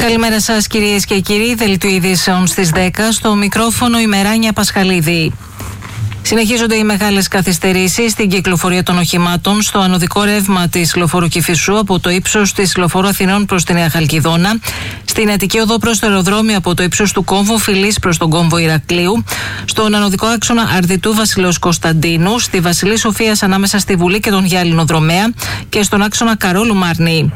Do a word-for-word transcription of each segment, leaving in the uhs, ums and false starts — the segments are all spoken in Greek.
Καλημέρα σας κυρίες και κύριοι, δελτίο ειδήσεων στις δέκα, στο μικρόφωνο η Μεράνια Πασχαλίδη. Συνεχίζονται οι μεγάλες καθυστερήσεις στην κυκλοφορία των οχημάτων στο ανωδικό ρεύμα της λεωφόρου Κηφισού από το ύψος της λεωφόρου Αθηνών προς τη Νέα Χαλκιδόνα, στην Αττική Οδό προς το αεροδρόμιο από το ύψος του κόμβου Φιλής προς τον κόμβο Ηρακλείου, στον ανωδικό άξονα Αρδιτού Βασιλέως Κωνσταντίνου, στη Βασιλής Σοφίας ανάμεσα στη Βουλή και τον Γιάλινο Δρομέα και στον άξονα Καρόλου Μαρνή.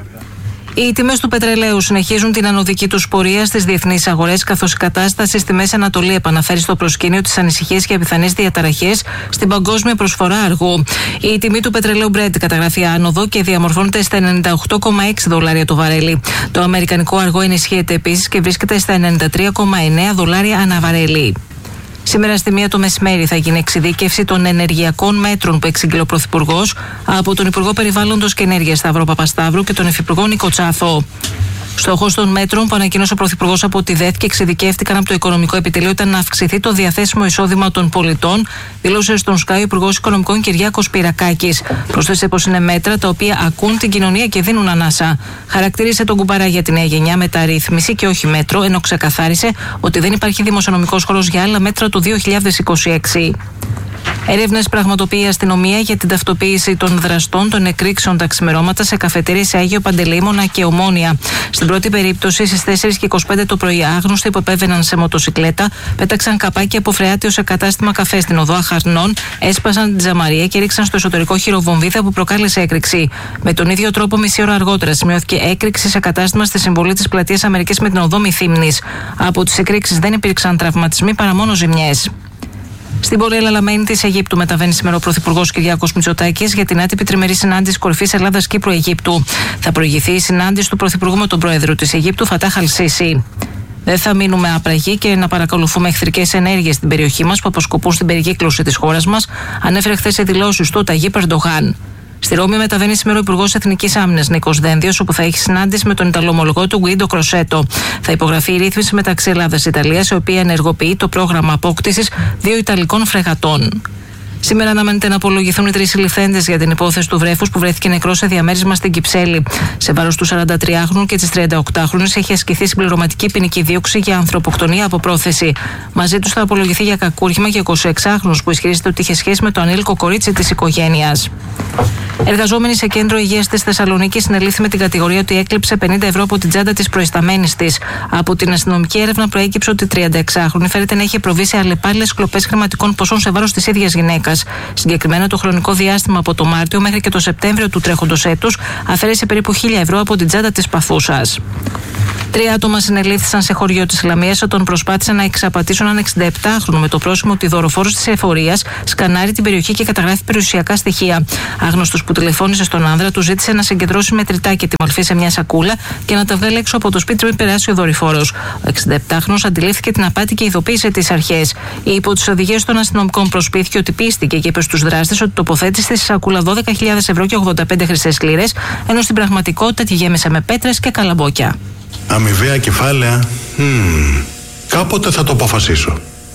Οι τιμές του πετρελαίου συνεχίζουν την ανωδική τους πορεία στις διεθνείς αγορές, καθώς η κατάσταση στη Μέση Ανατολή επαναφέρει στο προσκήνιο τις ανησυχίες για πιθανές διαταραχές στην παγκόσμια προσφορά αργού. Η τιμή του πετρελαίου Brent καταγράφει άνοδο και διαμορφώνεται στα ενενήντα οκτώ κόμμα έξι δολάρια το βαρέλι. Το αμερικανικό αργό ενισχύεται επίσης και βρίσκεται στα ενενήντα τρία κόμμα εννέα δολάρια ανά βαρέλι. Σήμερα στη μία το μεσημέρι θα γίνει εξειδίκευση των ενεργειακών μέτρων που εξήγηλε ο Πρωθυπουργός από τον Υπουργό Περιβάλλοντος και Ενέργειας Σταύρο Παπασταύρου και τον Υφυπουργό Νίκο Τσάθο. Στόχος των μέτρων που ανακοίνωσε ο Πρωθυπουργός από τη ΔΕΘ και εξειδικεύτηκαν από το Οικονομικό Επιτελείο ήταν να αυξηθεί το διαθέσιμο εισόδημα των πολιτών, δήλωσε στον Sky ο Υπουργός Οικονομικών Κυριάκος Πυρακάκης. Πρόσθεσε πως είναι μέτρα τα οποία ακούν την κοινωνία και δίνουν ανάσα. Χαρακτήρισε τον κουμπαρά για τη νέα γενιά μεταρρύθμιση και όχι μέτρο, ενώ ξεκαθάρισε ότι δεν υπάρχει δημοσιονομικός χώρος για άλλα μέτρα το δύο χιλιάδες είκοσι έξι. Έρευνες πραγματοποιεί η αστυνομία για την ταυτοποίηση των δραστών των εκρήξεων τα ξημερώματα σε καφετέρειες σε Άγιο Παντελεήμονα και Ομόνια. Στην πρώτη περίπτωση, στις τέσσερις και είκοσι πέντε το πρωί, άγνωστοι που επέβαιναν σε μοτοσικλέτα πέταξαν καπάκι από φρεάτιο σε κατάστημα καφέ στην οδό Αχαρνών, έσπασαν την τζαμαρία και ρίξαν στο εσωτερικό χειροβομβίδα που προκάλεσε έκρηξη. Με τον ίδιο τρόπο, μισή ώρα αργότερα, σημειώθηκε έκρηξη σε κατάστημα στη συμβολή της Πλατείας Αμερικής με την οδό Μυθύμνης. Από τις εκρήξεις δεν υπήρξαν τραυματισμοί παρά μόνο ζημιές. Στην πόλη Ελαλαμένη της Αιγύπτου μεταβαίνει σήμερα ο Πρωθυπουργός Κυριάκος Μητσοτάκης για την άτυπη τριμερή συνάντηση κορυφής Ελλάδας-Κύπρου-Αιγύπτου. Θα προηγηθεί η συνάντηση του Πρωθυπουργού με τον Πρόεδρο της Αιγύπτου, Φατάχ Αλ-Σίσι. Δεν θα μείνουμε άπραγοι και να παρακολουθούμε εχθρικές ενέργειες στην περιοχή μας που αποσκοπούν στην περικύκλωση της χώρας μας, ανέφερε χθες σε δηλώσεις του Ταγίπ Ερντογάν. Στη Ρώμη μεταβαίνει σήμερα ο Υπουργός Εθνικής Άμυνας Νίκος Δένδιος, όπου θα έχει συνάντηση με τον Ιταλό ομολογό του Γκουίντο Κροσέτο. Θα υπογραφεί η ρύθμιση μεταξύ Ελλάδας και Ιταλίας, η οποία ενεργοποιεί το πρόγραμμα απόκτησης δύο Ιταλικών φρεγατών. Σήμερα αναμένεται να απολογηθούν οι τρεις συλληφθέντες για την υπόθεση του βρέφους που βρέθηκε νεκρός σε διαμέρισμα στην Κυψέλη. Σε βάρος του σαραντατριάχρονου και της τριανταοκτάχρονης έχει ασκηθεί συμπληρωματική ποινική δίωξη για ανθρωποκτονία από πρόθεση. Μαζί τους θα απολογηθεί για κακούργημα για εικοσιεξάχρονος που ισχυρίζεται ότι είχε σχέση με το ανήλικο κορίτσι της οικογένειας. Εργαζόμενη σε κέντρο υγείας της Θεσσαλονίκης συνελήφθη με την κατηγορία ότι έκλειψε πενήντα ευρώ από την τσάντα της προϊσταμένης της. Από την αστυνομική έρευνα προέκυψε ότι η τριανταεξάχρονη φέρεται να έχει προβεί σε αλλεπάλληλες κλοπές χρηματικών ποσών σε βάρος της ίδιας γυναίκας. Συγκεκριμένα, το χρονικό διάστημα από το Μάρτιο μέχρι και το Σεπτέμβριο του τρέχοντος έτους αφαίρεσε περίπου χίλια ευρώ από την τσάντα της παθούσας. Τρία άτομα συνελήφθησαν σε χωριό της Λαμίας όταν προσπάθησαν να εξαπατήσουν έναν εξηνταεπτάχρονο με το πρόσημο ότι δωροφόρος της εφορίας σκανάρει την περιοχή και καταγράφει περιουσιακά στοιχεία. Άγνωστος που τηλεφώνησε στον άνδρα του ζήτησε να συγκεντρώσει μετρητά και τη μορφή σε μια σακούλα και να τα βγάλει έξω από το σπίτι πριν περάσει ο δορυφόρος. Ο εξηνταεπτάχρονος αντιλήφθηκε την απάτη και ειδοποίησε τις αρχές. Υπό τις οδηγίες των αστυνομικών προσπίθηκε ότι πίστηκε και είπε στους δράστες ότι τοποθέτησε στη σακούλα δώδεκα χιλιάδες ευρώ και ογδόντα πέντε χρυσές λίρες, ενώ στην πραγματικότητα τη γέμισε με πέτρες και καλαμπόκια. Αμοιβαία κεφάλαια. Hmm. Κάποτε θα το αποφασίσω.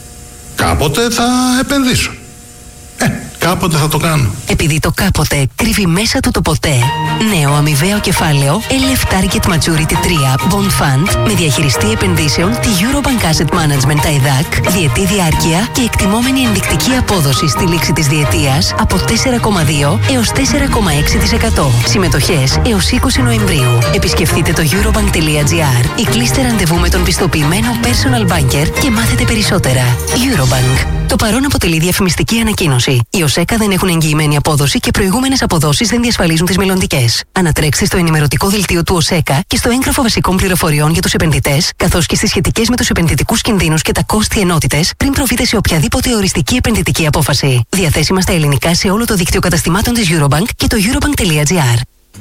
Κάποτε θα επενδύσω. Ε, κάποτε θα το κάνω. Επειδή το κάποτε κρύβει μέσα του το ποτέ. Νέο αμοιβαίο κεφάλαιο L F Target Maturity τρία Bond Fund με διαχειριστή επενδύσεων τη Eurobank Asset Management τα ΕΔΑΚ, διετή διάρκεια και εκτιμόμενη ενδεικτική απόδοση στη λήξη της διετίας από τέσσερα κόμμα δύο έως τέσσερα κόμμα έξι τοις εκατό. Συμμετοχές έως είκοσι Νοεμβρίου. Επισκεφτείτε το eurobank τελεία gr ή κλείστε ραντεβού με τον πιστοποιημένο personal banker και μάθετε περισσότερα. Eurobank. Το παρόν αποτελεί διαφημιστική ανακοίνωση. Οι ΟΣΕΚΑ δεν έχουν εγγυημένη απόδοση και προηγούμενες αποδόσεις δεν διασφαλίζουν τις μελλοντικές. Ανατρέξτε στο ενημερωτικό δελτίο του ΟΣΕΚΑ και στο έγγραφο βασικών πληροφοριών για τους επενδυτές, καθώς και στις σχετικές με τους επενδυτικούς κινδύνους και τα κόστη ενότητες, πριν προβείτε σε οποιαδήποτε οριστική επενδυτική απόφαση. Διαθέσιμα στα ελληνικά σε όλο το δίκτυο καταστημάτων της Eurobank και το eurobank τελεία gr.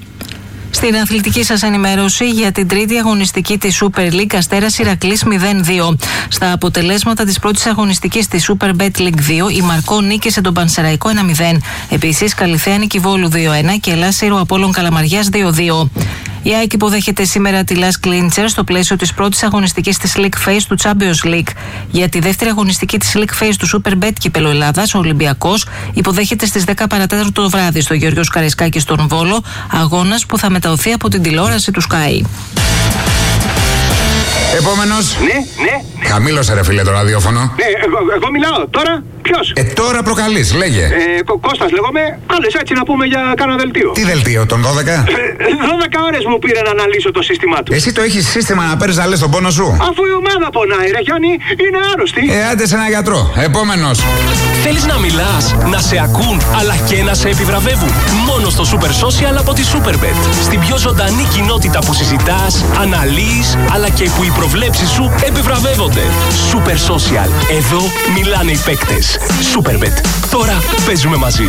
Στην αθλητική σας ενημέρωση για την τρίτη αγωνιστική της Super League, Αστέρας Ηρακλής μηδέν δύο. Στα αποτελέσματα της πρώτης αγωνιστικής της Super Bet League δύο, η Μαρκό νίκησε τον Πανσεραϊκό ένα μηδέν. Επίσης, Καλυθέα Νικηβόλου δύο ένα και Λάσιρο Απόλλων Καλαμαριάς δύο δύο. Η ΑΕΚ υποδέχεται σήμερα τη Las Clincher στο πλαίσιο της πρώτης αγωνιστικής της League Phase του Champions League. Για τη δεύτερη αγωνιστική της League Phase του Super Bet Κύπελλο Ελλάδας, ο Ολυμπιακός υποδέχεται στις δέκα παρατέταρτο το βράδυ στο Γεωργιός Καραϊσκάκη στον Βόλο, αγώνας που θα μεταδοθεί από την τηλεόραση του Sky. Επόμενος. Ναι, ναι. Χαμήλωσε ρε φίλε το ραδιόφωνο. Ναι, εγώ, εγώ μιλάω. Τώρα ποιος? Ε, τώρα προκαλείς, λέγε. Ε, Κω- Κώστας λέγομαι. Κάλεσα έτσι να πούμε για κάνα δελτίο. Τι δελτίο, τον δώδεκα? Ε, δώδεκα ώρες μου πήρε να αναλύσω το σύστημά του. Εσύ το έχεις σύστημα να παίρνεις να λες τον πόνο σου? Αφού η ομάδα πονάει, ρε Γιάννη, είναι άρρωστη. Ε, άντε σε ένα γιατρό. Επόμενος. Θέλεις να μιλάς, να σε ακούν, αλλά και να σε επιβραβεύουν. Μόνο στο Super Social από τη Superbet. Στην πιο ζωντανή κοινότητα που συζητάς, αναλύεις, αλλά και που οι προβλέψεις σου επιβραβεύονται. Super Social. Εδώ μιλάνε οι παίκτες. Superbet. Τώρα παίζουμε μαζί.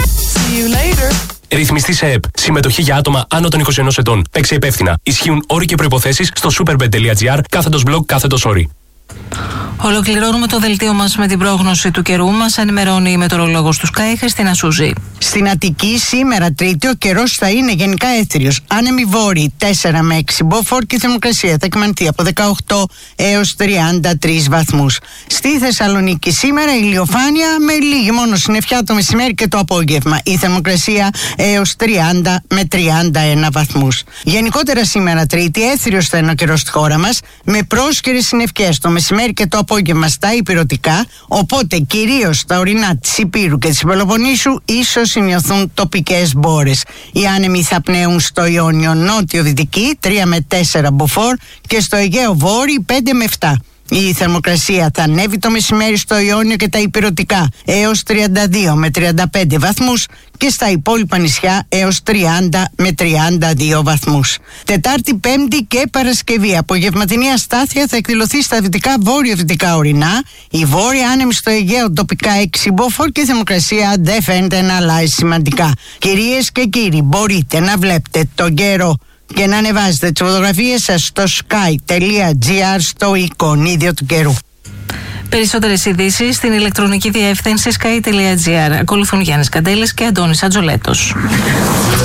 Ρυθμιστή σε ΕΠ. Συμμετοχή για άτομα άνω των είκοσι ενός ετών. Παίξε υπεύθυνα. Ισχύουν όροι και προϋποθέσεις στο superbet.gr κάθετος blog κάθετος όροι. Ολοκληρώνουμε το δελτίο μας με την πρόγνωση του καιρού. Μας ενημερώνει η μετεωρολόγος του Sky, Χριστίνα Σούζη. Στην Αττική σήμερα Τρίτη ο καιρός θα είναι γενικά έθριος. Άνεμοι βόρειοι τέσσερα με έξι μποφόρ και η θερμοκρασία θα εκμανθεί από δεκαοκτώ έως τριάντα τρεις βαθμούς. Στη Θεσσαλονίκη σήμερα ηλιοφάνεια με λίγη μόνο συννεφιά το μεσημέρι και το απόγευμα. Η θερμοκρασία έως τριάντα με τριάντα ένα βαθμούς. Γενικότερα σήμερα Τρίτη έθριος θα είναι ο καιρός στη χώρα μας με πρόσκαιρες συννεφιές το μεσημέρι και το απόγευμα στα ηπειρωτικά, οπότε κυρίως στα ορεινά της Υπήρου και της Πελοποννήσου ίσως σημειωθούν τοπικές μπόρες. Οι άνεμοι θα πνέουν στο Ιόνιο νότιο-δυτική τρία με τέσσερα μποφόρ και στο Αιγαίο βόρειο πέντε με επτά. Η θερμοκρασία θα ανέβει το μεσημέρι στο Ιόνιο και τα ηπειρωτικά έως τριάντα δύο με τριάντα πέντε βαθμούς και στα υπόλοιπα νησιά έως τριάντα με τριάντα δύο βαθμούς. Τετάρτη, Πέμπτη και Παρασκευή απογευματινή αστάθεια θα εκδηλωθεί στα δυτικά βόρειο-δυτικά ορεινά. Η βόρεια άνεμη στο Αιγαίο τοπικά έξι μποφόρ και η θερμοκρασία δεν φαίνεται να αλλάζει σημαντικά. Κυρίες και κύριοι, μπορείτε να βλέπετε τον καιρό και να ανεβάζετε τις φωτογραφίες σας στο sky.gr στο εικονίδιο του καιρού. Περισσότερες ειδήσεις στην ηλεκτρονική διεύθυνση sky.gr. Ακολουθούν Γιάννης Καντέλης και Αντώνης Ατζολέτος.